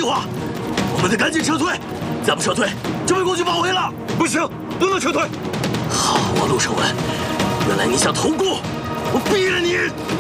划，我们得赶紧撤退，再不撤退就被国军包围了。 不行，不能撤退。 好啊，陆胜文，原来你想投顾，我逼着你。